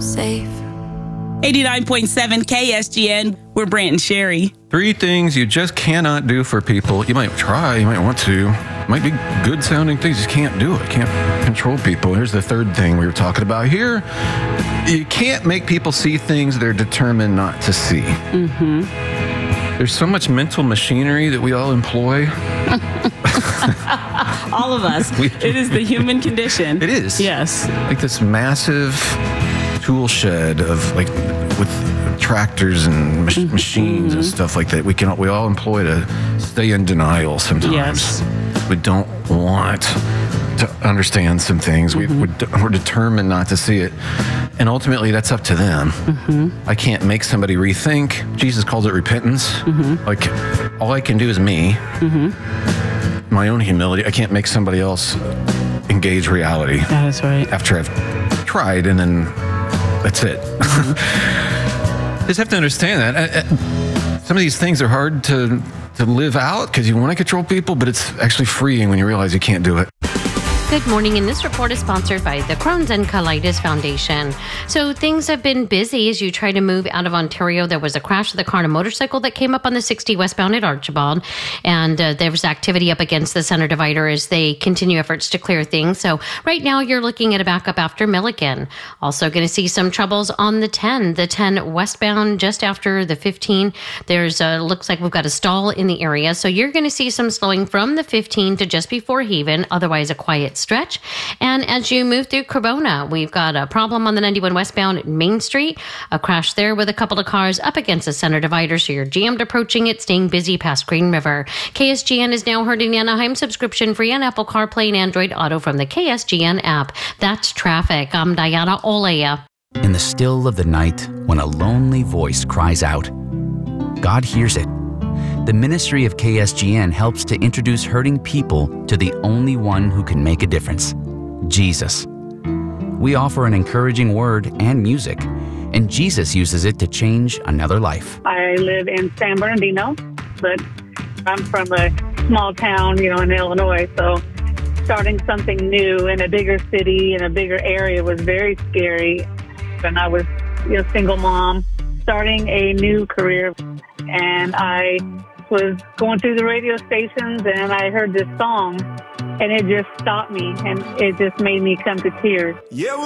safe. 89.7 KSGN. We're Brant and Sherry. 3 things you just cannot do for people. You might try, you might want to. Might be good sounding things. You just can't do it. Can't control people. Here's the 3rd thing we were talking about here. You can't make people see things they're determined not to see. Mm-hmm. There's so much mental machinery that we all employ. All of us. It is the human condition. It is. Yes. Like this massive tool shed of like with tractors and machines and stuff like that. We all employ to stay in denial sometimes. Yes. We don't want to understand some things. We're determined not to see it. And ultimately, that's up to them. I can't make somebody rethink. Jesus calls it repentance. Like, all I can do is me. My own humility. I can't make somebody else engage reality. That is right. After I've tried, and then that's it. Just have to understand that. Some of these things are hard to live out because you want to control people, but it's actually freeing when you realize you can't do it. Good morning, and this report is sponsored by the Crohn's and Colitis Foundation. So things have been busy as you try to move out of Ontario. There was a crash of the car and a motorcycle that came up on the 60 westbound at Archibald, and there was activity up against the center divider as they continue efforts to clear things. So right now you're looking at a backup after Milligan. Also going to see some troubles on the 10 westbound just after the 15. There's looks like we've got a stall in the area. So you're going to see some slowing from the 15 to just before Haven, otherwise a quiet stretch. And as you move through Corona, we've got a problem on the 91 westbound at Main Street, a crash there with a couple of cars up against the center divider, so you're jammed approaching it, staying busy past Green River. KSGN is now heard in Anaheim, subscription-free on Apple CarPlay and Android Auto from the KSGN app. That's traffic. I'm Diana Olea. In the still of the night, when a lonely voice cries out, God hears it. The ministry of KSGN helps to introduce hurting people to the only one who can make a difference, Jesus. We offer an encouraging word and music, and Jesus uses it to change another life. I live in San Bernardino, but I'm from a small town, in Illinois, so starting something new in a bigger city, in a bigger area was very scary. And I was a single mom, starting a new career, and I was going through the radio stations and I heard this song and it just stopped me and it just made me come to tears.